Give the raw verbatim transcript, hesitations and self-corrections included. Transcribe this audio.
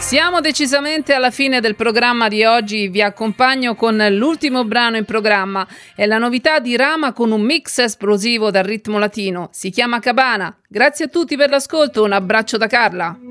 Siamo decisamente alla fine del programma di oggi, vi accompagno con l'ultimo brano in programma. È la novità di Rama con un mix esplosivo dal ritmo latino. Si chiama Cabana. Grazie a tutti per l'ascolto, un abbraccio da Carla.